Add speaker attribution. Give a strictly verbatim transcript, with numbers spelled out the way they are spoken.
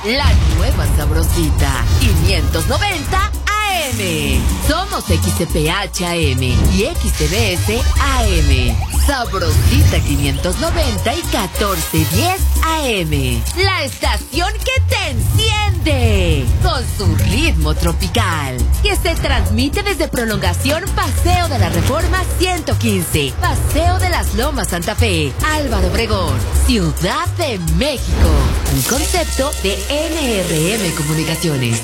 Speaker 1: la nueva Sabrosita, quinientos noventa A M. Somos X C P H A M y X T B S A M. Sabrosita quinientos noventa y catorce diez A M. La estación que te enciende con su ritmo tropical, que se transmite desde Prolongación Paseo de la Reforma ciento quince, Paseo de las Lomas Santa Fe, Álvaro Obregón, Ciudad de México. Un concepto de N R M Comunicaciones.